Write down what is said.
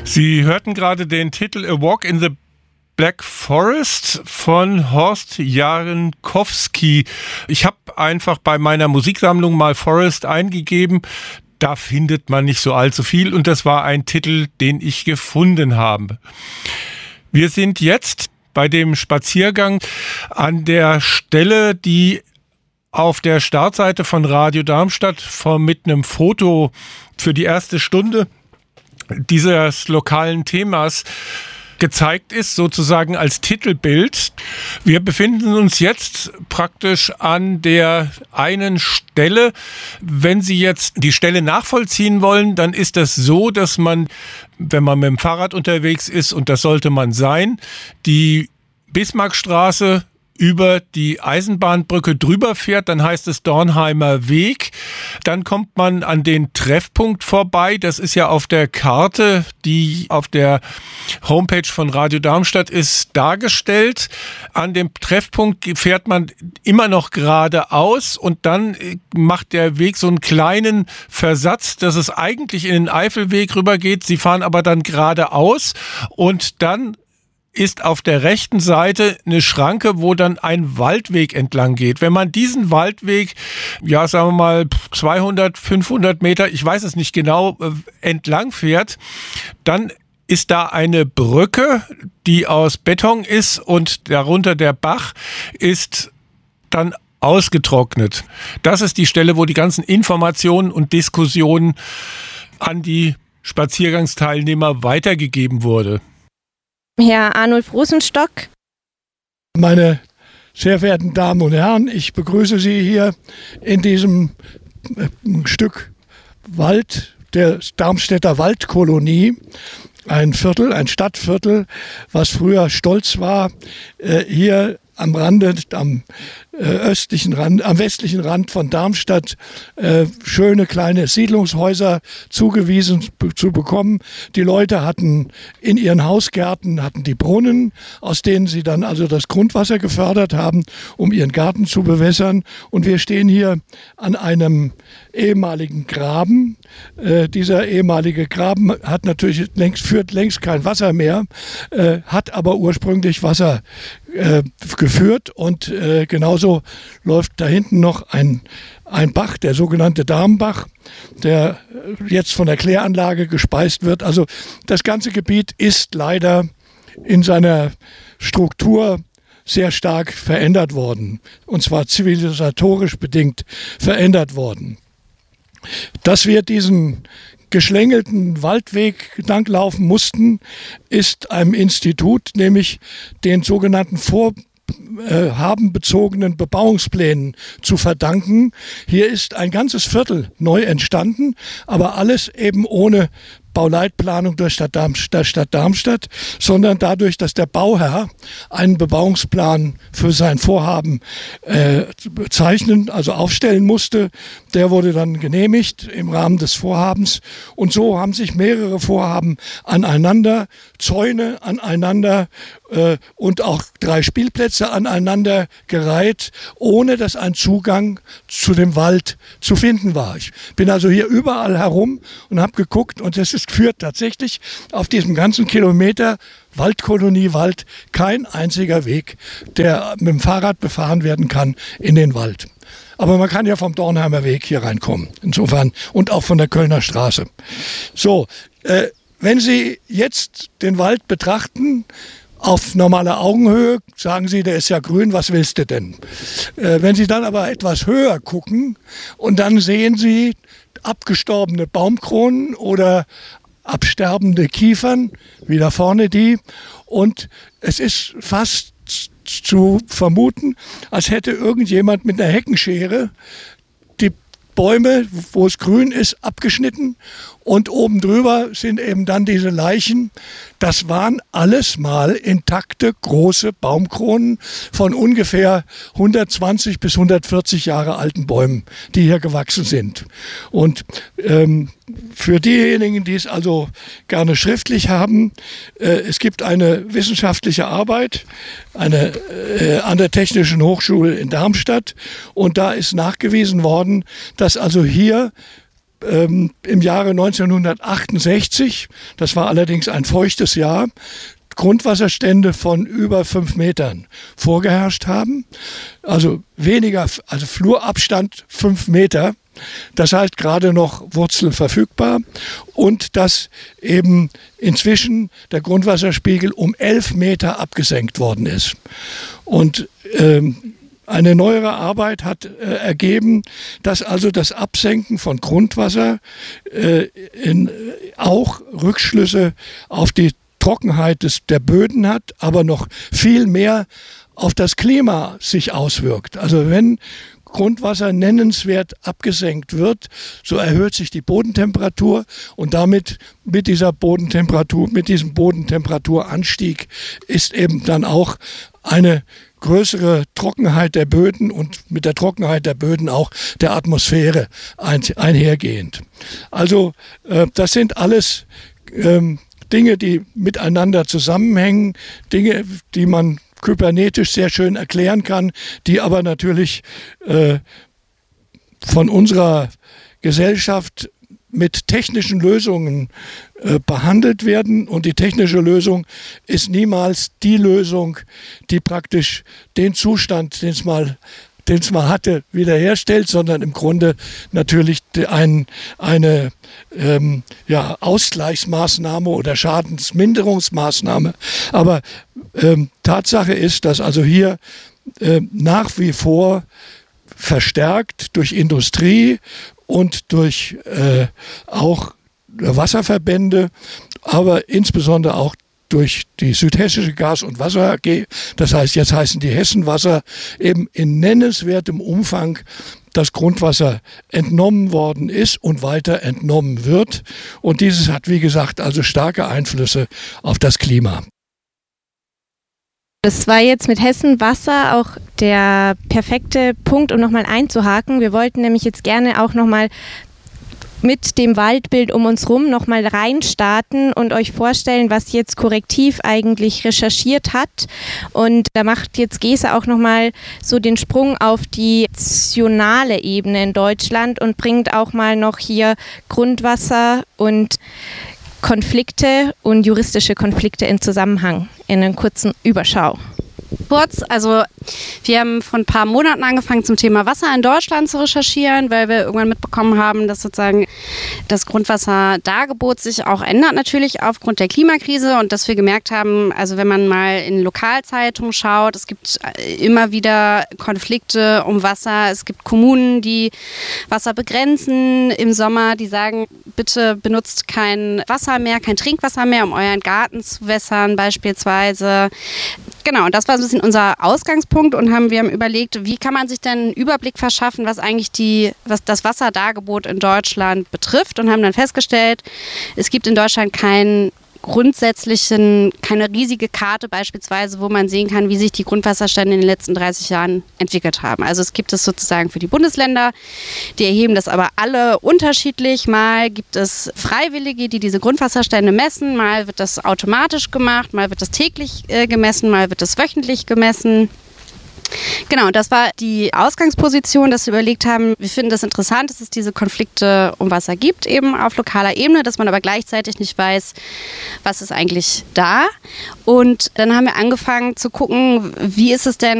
Sie hörten gerade den Titel A Walk in the Black Forest von Horst Jankowski. Ich habe einfach bei meiner Musiksammlung mal Forest eingegeben. Da findet man nicht so allzu viel und das war ein Titel, den ich gefunden habe. Wir sind jetzt bei dem Spaziergang an der Stelle, die auf der Startseite von Radio Darmstadt mit einem Foto für die erste Stunde dieses lokalen Themas gezeigt ist, sozusagen als Titelbild. Wir befinden uns jetzt praktisch an der einen Stelle. Wenn Sie jetzt die Stelle nachvollziehen wollen, dann ist das so, dass man, wenn man mit dem Fahrrad unterwegs ist, und das sollte man sein, die Bismarckstraße über die Eisenbahnbrücke drüber fährt, dann heißt es Dornheimer Weg. Dann kommt man an den Treffpunkt vorbei. Das ist ja auf der Karte, die auf der Homepage von Radio Darmstadt ist, dargestellt. An dem Treffpunkt fährt man immer noch geradeaus und dann macht der Weg so einen kleinen Versatz, dass es eigentlich in den Eifelweg rübergeht. Sie fahren aber dann geradeaus und dann ist auf der rechten Seite eine Schranke, wo dann ein Waldweg entlang geht. Wenn man diesen Waldweg, ja, sagen wir mal 200, 500 Meter, ich weiß es nicht genau, entlang fährt, dann ist da eine Brücke, die aus Beton ist und darunter der Bach ist dann ausgetrocknet. Das ist die Stelle, wo die ganzen Informationen und Diskussionen an die Spaziergangsteilnehmer weitergegeben wurde. Herr Arnulf Rosenstock. Meine sehr verehrten Damen und Herren, ich begrüße Sie hier in diesem Stück Wald der Darmstädter Waldkolonie. Ein Viertel, ein Stadtviertel, was früher stolz war, hier am Rande, am östlichen Rand, am westlichen Rand von Darmstadt schöne kleine Siedlungshäuser zugewiesen zu bekommen. Die Leute hatten in ihren Hausgärten die Brunnen, aus denen sie dann also das Grundwasser gefördert haben, um ihren Garten zu bewässern. Und wir stehen hier an einem ehemaligen Graben. Dieser ehemalige Graben hat natürlich führt längst kein Wasser mehr, hat aber ursprünglich Wasser geführt und genauso läuft da hinten noch ein Bach, der sogenannte Darmbach, der jetzt von der Kläranlage gespeist wird. Also das ganze Gebiet ist leider in seiner Struktur sehr stark verändert worden, und zwar zivilisatorisch bedingt verändert worden. Dass wir diesen geschlängelten Waldweg langlaufen mussten, ist einem Institut, nämlich den sogenannten vorhabenbezogenen Bebauungsplänen zu verdanken. Hier ist ein ganzes Viertel neu entstanden, aber alles eben ohne Bauleitplanung der Stadt Darmstadt, sondern dadurch, dass der Bauherr einen Bebauungsplan für sein Vorhaben zeichnen, also aufstellen musste. Der wurde dann genehmigt im Rahmen des Vorhabens. Und so haben sich mehrere Vorhaben aneinander, Zäune aneinander und auch 3 Spielplätze aneinander gereiht, ohne dass ein Zugang zu dem Wald zu finden war. Ich bin also hier überall herum und habe geguckt, und es führt tatsächlich auf diesem ganzen Kilometer Waldkolonie Wald kein einziger Weg, der mit dem Fahrrad befahren werden kann in den Wald. Aber man kann ja vom Dornheimer Weg hier reinkommen, insofern, und auch von der Kölner Straße. So, wenn Sie jetzt den Wald betrachten, auf normaler Augenhöhe, sagen Sie, der ist ja grün, was willst du denn? Wenn Sie dann aber etwas höher gucken und dann sehen Sie abgestorbene Baumkronen oder absterbende Kiefern, wie da vorne die, und es ist fast zu vermuten, als hätte irgendjemand mit einer Heckenschere die Bäume, wo es grün ist, abgeschnitten, und oben drüber sind eben dann diese Leichen. Das waren alles mal intakte große Baumkronen von ungefähr 120 bis 140 Jahre alten Bäumen, die hier gewachsen sind. Und für diejenigen, die es also gerne schriftlich haben, es gibt eine wissenschaftliche Arbeit an der Technischen Hochschule in Darmstadt, und da ist nachgewiesen worden, dass also hier im Jahre 1968, das war allerdings ein feuchtes Jahr, Grundwasserstände von über 5 Metern vorgeherrscht haben. Also Flurabstand 5 Meter. Das heißt gerade noch Wurzel verfügbar und dass eben inzwischen der Grundwasserspiegel um 11 Meter abgesenkt worden ist. Und eine neuere Arbeit hat ergeben, dass also das Absenken von Grundwasser auch Rückschlüsse auf die Trockenheit der Böden hat, aber noch viel mehr auf das Klima sich auswirkt. Also wenn Grundwasser nennenswert abgesenkt wird, so erhöht sich die Bodentemperatur und damit mit diesem Bodentemperaturanstieg ist eben dann auch eine größere Trockenheit der Böden und mit der Trockenheit der Böden auch der Atmosphäre einhergehend. Also das sind alles Dinge, die miteinander zusammenhängen, Dinge, die man kybernetisch sehr schön erklären kann, die aber natürlich von unserer Gesellschaft mit technischen Lösungen behandelt werden. Und die technische Lösung ist niemals die Lösung, die praktisch den Zustand, den es mal hatte, wiederherstellt, sondern im Grunde natürlich eine Ausgleichsmaßnahme oder Schadensminderungsmaßnahme. Aber Tatsache ist, dass also hier nach wie vor verstärkt durch Industrie und durch auch Wasserverbände, aber insbesondere auch durch die Südhessische Gas- und Wasser AG, das heißt, jetzt heißen die Hessenwasser, eben in nennenswertem Umfang das Grundwasser entnommen worden ist und weiter entnommen wird. Und dieses hat, wie gesagt, also starke Einflüsse auf das Klima. Das war jetzt mit Hessenwasser auch der perfekte Punkt, um nochmal einzuhaken. Wir wollten nämlich jetzt gerne auch nochmal mit dem Waldbild um uns rum nochmal reinstarten und euch vorstellen, was jetzt Korrektiv eigentlich recherchiert hat. Und da macht jetzt Gesa auch nochmal so den Sprung auf die nationale Ebene in Deutschland und bringt auch mal noch hier Grundwasser und Konflikte und juristische Konflikte in Zusammenhang in einer kurzen Überschau. Also wir haben vor ein paar Monaten angefangen, zum Thema Wasser in Deutschland zu recherchieren, weil wir irgendwann mitbekommen haben, dass sozusagen das Grundwasserdargebot sich auch ändert, natürlich aufgrund der Klimakrise, und dass wir gemerkt haben, also wenn man mal in Lokalzeitungen schaut, es gibt immer wieder Konflikte um Wasser. Es gibt Kommunen, die Wasser begrenzen im Sommer, die sagen, bitte benutzt kein Wasser mehr, kein Trinkwasser mehr, um euren Garten zu wässern beispielsweise. Genau, und das war so ein bisschen unser Ausgangspunkt, und wir haben überlegt, wie kann man sich denn einen Überblick verschaffen, was eigentlich was das Wasserdargebot in Deutschland betrifft, und haben dann festgestellt, es gibt in Deutschland keine riesige Karte beispielsweise, wo man sehen kann, wie sich die Grundwasserstände in den letzten 30 Jahren entwickelt haben. Also es gibt es sozusagen für die Bundesländer, die erheben das aber alle unterschiedlich. Mal gibt es Freiwillige, die diese Grundwasserstände messen, mal wird das automatisch gemacht, mal wird das täglich gemessen, mal wird das wöchentlich gemessen. Genau, das war die Ausgangsposition, dass wir überlegt haben, wir finden das interessant, dass es diese Konflikte um Wasser gibt, eben auf lokaler Ebene, dass man aber gleichzeitig nicht weiß, was ist eigentlich da. Und dann haben wir angefangen zu gucken, wie ist es denn